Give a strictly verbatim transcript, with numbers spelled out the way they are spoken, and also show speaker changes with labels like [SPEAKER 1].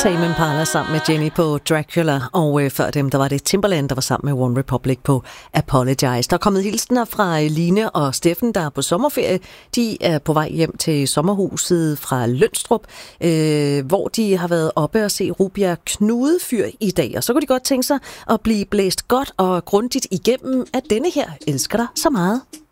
[SPEAKER 1] Tame Impala sammen med Jenny på Dracula, og øh, før dem, der var det Timbaland, der var sammen med One Republic på Apologize. Der er kommet hilsener fra Line og Steffen, der er på sommerferie. De er på vej hjem til sommerhuset fra Lønstrup, øh, hvor de har været oppe og se Rubjerg Knudefyr i dag. Og så kunne de godt tænke sig at blive blæst godt og grundigt igennem af denne her Elsker dig så meget.